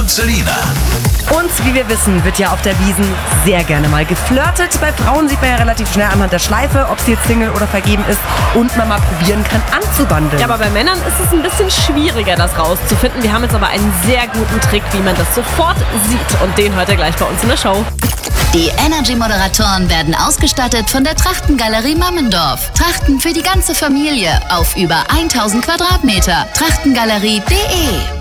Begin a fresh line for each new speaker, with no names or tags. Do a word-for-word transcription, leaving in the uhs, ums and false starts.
Selina.
Und wie wir wissen, wird ja auf der Wiesn sehr gerne mal geflirtet. Bei Frauen sieht man ja relativ schnell anhand der Schleife, ob sie jetzt Single oder vergeben ist und man mal probieren kann anzubandeln.
Ja, aber bei Männern ist es ein bisschen schwieriger, das rauszufinden. Wir haben jetzt aber einen sehr guten Trick, wie man das sofort sieht. Und den hört ihr gleich bei uns in der Show.
Die Energy-Moderatoren werden ausgestattet von der Trachtengalerie Mammendorf. Trachten für die ganze Familie auf über tausend Quadratmeter. Trachtengalerie punkt de